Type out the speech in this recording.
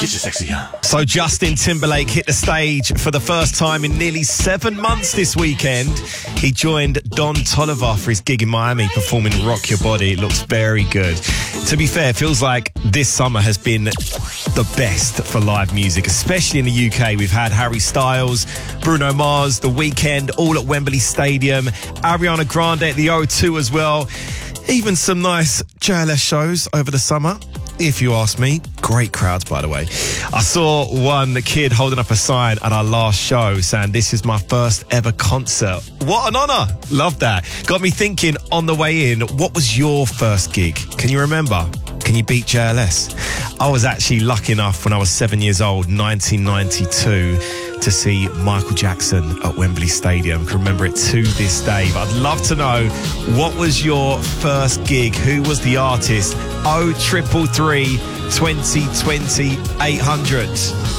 So Justin Timberlake hit the stage for the first time in nearly 7 months this weekend. He joined Don Toliver for his gig in Miami performing Rock Your Body. It looks very good. To be fair, it feels like this summer has been the best for live music, especially in the UK. We've had Harry Styles, Bruno Mars, The Weeknd, all at Wembley Stadium, Ariana Grande at the O2 as well. Even some nice JLS shows over the summer, if you ask me. Great crowds, by the way. I saw one kid holding up a sign at our last show saying, "This is my first ever concert." What an honour. Love that. Got me thinking on the way in, what was your first gig? Can you remember? Can you beat JLS? I was actually lucky enough when I was 7 years old, 1992, to see Michael Jackson at Wembley Stadium. I can remember it to this day. But I'd love to know, what was your first gig? Who was the artist? 0333 2020 800.